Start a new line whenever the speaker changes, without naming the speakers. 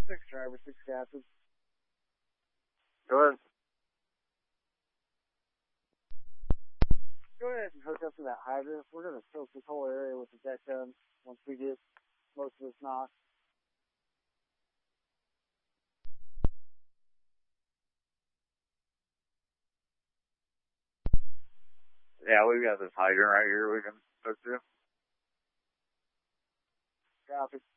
6 driver, 6 gases.
Go ahead.
Go ahead and hook up to that hydrant. We're going to soak this whole area with the deck gun once we get most of this knocked.
Yeah, we've got this hydrant right here we can hook to.
Copy.